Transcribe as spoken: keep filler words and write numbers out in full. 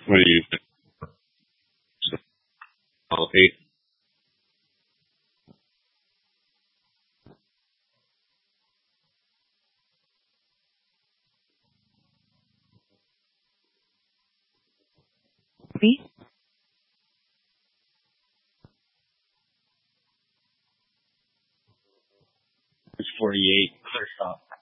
What do you think? Oh, eight. Me? It's forty-eight. Clear stop.